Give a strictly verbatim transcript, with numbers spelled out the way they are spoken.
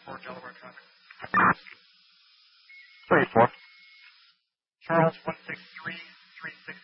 four, Delaware traffic. three four. Charles, one six three, three six